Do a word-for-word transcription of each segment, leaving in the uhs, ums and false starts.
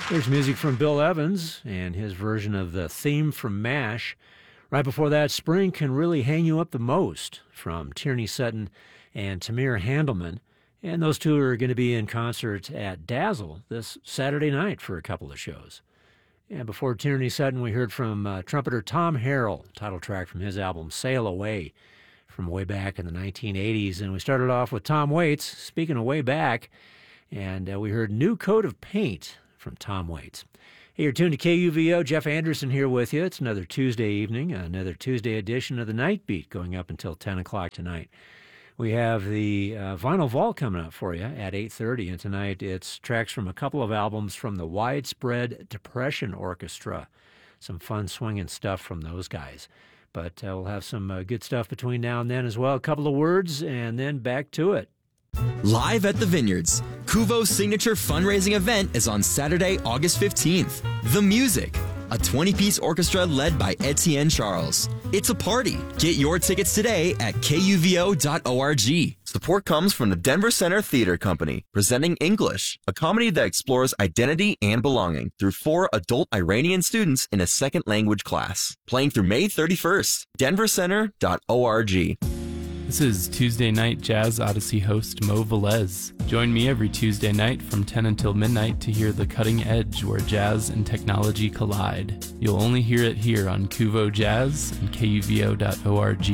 There's music from Bill Evans and his version of the theme from MASH. Right before that, Spring Can Really Hang You Up the Most from Tierney Sutton and Tamir Handelman. And those two are going to be in concert at Dazzle this Saturday night for a couple of shows. And before Tierney Sutton, we heard from uh, trumpeter Tom Harrell, title track from his album Sail Away from way back in the nineteen eighties. And we started off with Tom Waits, speaking of way back, and uh, we heard New Coat of Paint from Tom Waits. Hey, you're tuned to K U V O. Jeff Anderson here with you. It's another Tuesday evening, another Tuesday edition of the Night Beat going up until ten o'clock tonight. We have the uh, Vinyl Vault coming up for you at eight thirty, and tonight it's tracks from a couple of albums from the Widespread Depression Orchestra. Some fun swinging stuff from those guys. But uh, we'll have some uh, good stuff between now and then as well. A couple of words, and then back to it. Live at the Vineyards, Kuvo's signature fundraising event is on Saturday, August fifteenth. The Music, a twenty-piece orchestra led by Etienne Charles. It's a party. Get your tickets today at K U V O dot org. Support comes from the Denver Center Theater Company, presenting English, a comedy that explores identity and belonging through four adult Iranian students in a second language class. Playing through May thirty-first. Denver Center dot org. This is Tuesday Night Jazz Odyssey host Mo Velez. Join me every Tuesday night from ten until midnight to hear the cutting edge where jazz and technology collide. You'll only hear it here on Kuvo Jazz and K U V O dot org.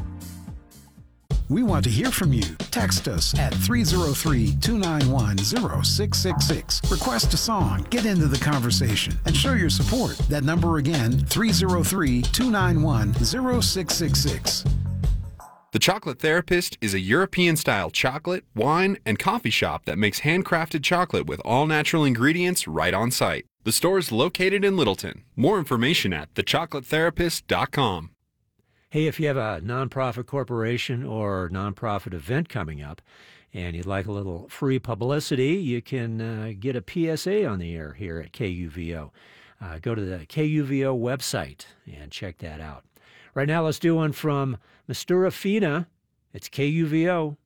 We want to hear from you. Text us at three oh three, two nine one, oh six six six. Request a song, get into the conversation, and show your support. That number again, three oh three, two nine one, oh six six six. The Chocolate Therapist is a European-style chocolate, wine, and coffee shop that makes handcrafted chocolate with all-natural ingredients right on site. The store is located in Littleton. More information at the chocolate therapist dot com. Hey, if you have a nonprofit corporation or nonprofit event coming up and you'd like a little free publicity, you can uh, get a P S A on the air here at K U V O. Uh, go to the K U V O website and check that out. Right now, let's do one from Mistura Fina. It's K U V O.